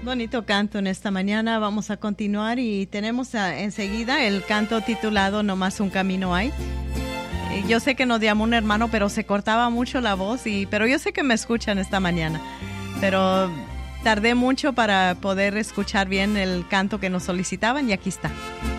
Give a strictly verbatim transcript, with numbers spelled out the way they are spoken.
Bonito canto en esta mañana. Vamos a continuar y tenemos a, enseguida el canto titulado No más un camino hay. Eh, Yo sé que nos llamó un hermano, pero se cortaba mucho la voz, y pero yo sé que me escuchan esta mañana. Pero tardé mucho para poder escuchar bien el canto que nos solicitaban y aquí está.